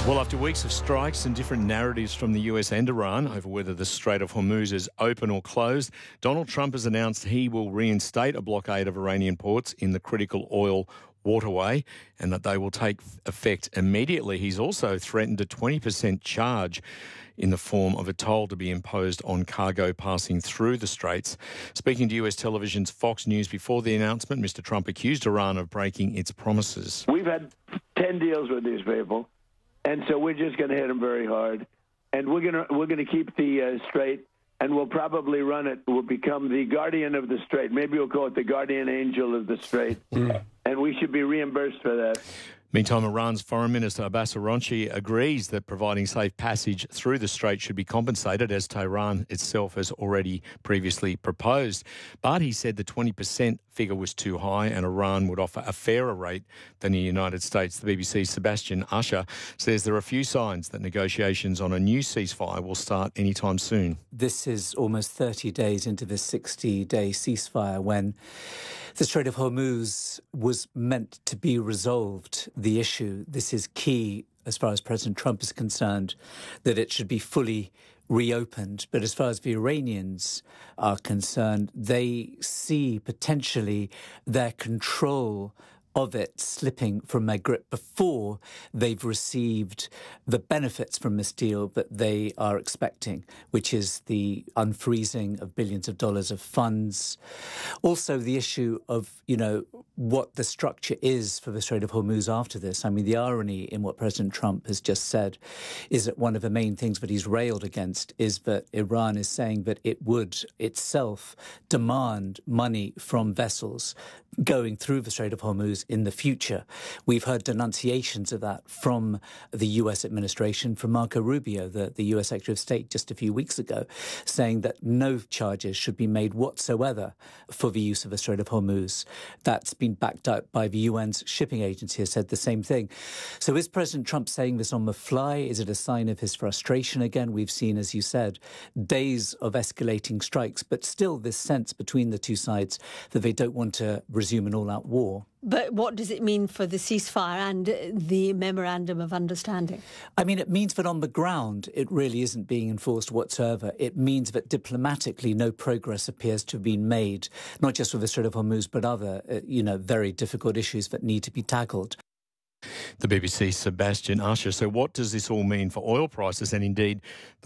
Well, after weeks of strikes and different narratives from the US and Iran over whether the Strait of Hormuz is open or closed, Donald Trump has announced he will reinstate a blockade of Iranian ports in the critical oil waterway and that they will take effect immediately. He's also threatened a 20% charge in the form of a toll to be imposed on cargo passing through the straits. Speaking to US television's Fox News before the announcement, Mr. Trump accused Iran of breaking its promises. We've had 10 deals with these people. And so we're just going to hit them very hard, and we're going to keep the strait, and we'll probably run it. We'll become the guardian of the strait. Maybe we'll call it the guardian angel of the strait, and we should be reimbursed for that. Meantime, Iran's Foreign Minister Abbas Araghchi agrees that providing safe passage through the strait should be compensated, as Tehran itself has already previously proposed. But he said the 20% figure was too high and Iran would offer a fairer rate than the United States. The BBC's Sebastian Usher says there are few signs that negotiations on a new ceasefire will start anytime soon. This is almost 30 days into this 60-day ceasefire when the Strait of Hormuz was meant to be resolved. The issue, this is key as far as President Trump is concerned, that it should be fully reopened. But as far as the Iranians are concerned, they see potentially their control of it slipping from their grip before they've received the benefits from this deal that they are expecting, which is the unfreezing of billions of dollars of funds. Also, the issue of, what the structure is for the Strait of Hormuz after this. I mean, the irony in what President Trump has just said is that one of the main things that he's railed against is that Iran is saying that it would itself demand money from vessels going through the Strait of Hormuz in the future. We've heard denunciations of that from the US administration, from Marco Rubio, the US Secretary of State, just a few weeks ago, saying that no charges should be made whatsoever for the use of the Strait of Hormuz. That's been backed up by the UN's shipping agency, has said the same thing. So is President Trump saying this on the fly? Is it a sign of his frustration again? We've seen, as you said, days of escalating strikes, but still this sense between the two sides that they don't want to resume an all-out war. But what does it mean for the ceasefire and the memorandum of understanding? I mean, it means that on the ground, it really isn't being enforced whatsoever. It means that diplomatically, no progress appears to have been made, not just with the Strait of Hormuz, but other, very difficult issues that need to be tackled. The BBC's Sebastian Usher. So what does this all mean for oil prices and indeed the